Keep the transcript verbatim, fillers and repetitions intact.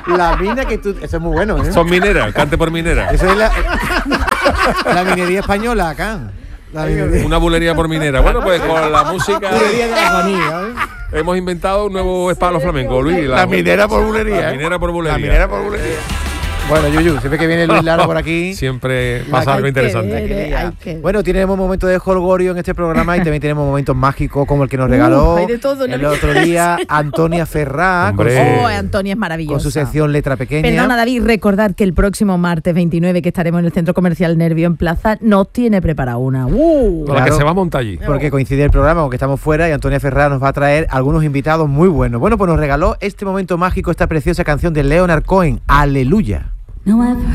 La mina que tú... Eso es muy bueno, ¿eh? Son mineras, cante por minera. Eso es la, la minería española acá. La minería. Una bulería por minera. Bueno, pues con la música... Bulería de la Juanía, ¿eh? Hemos inventado un nuevo spa a los flamencos, Luis. La minera por bulería. La minera por bulería. La minera por bulería. Bueno, Yuyu, siempre que viene Luis Lara por aquí... Siempre pasa algo interesante. Bueno, tenemos momentos de jolgorio en este programa y también tenemos momentos mágicos como el que nos regaló Uh, hay de todo, ¿no? el otro día Antonia Ferrá con su, Oh, Antonia es maravillosa. con su sección Letra Pequeña. Perdona, David, recordar que el próximo martes veintinueve, que estaremos en el Centro Comercial Nervio en Plaza, nos tiene preparada una. Uh, Con la que claro, se va a montar allí. porque coincide el programa, aunque estamos fuera, y Antonia Ferrá nos va a traer algunos invitados muy buenos. Bueno, pues nos regaló este momento mágico, esta preciosa canción de Leonard Cohen, Aleluya. No, I've